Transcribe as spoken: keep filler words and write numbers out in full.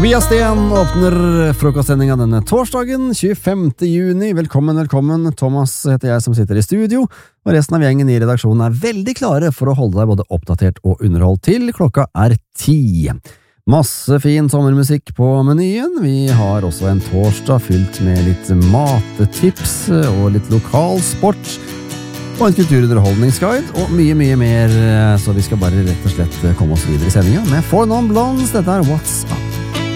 Tobias Sten åpner frokostsendinga denne torsdagen, tjuefemte juni. Velkommen, velkommen. Thomas heter jeg som sitter i studio, og resten av gjengen i redaksjonen er veldig klare for å holde deg både oppdatert og underholdt til klokka er ti. Masse fin sommermusikk på menyen. Vi har også en torsdag fylt med litt matetips og litt lokal sport, og en kulturunderholdningsguide, og mye, mye mer, så vi skal bare rett og slett komme oss videre i sendinga med Four Non Blondes. Dette er What's Up.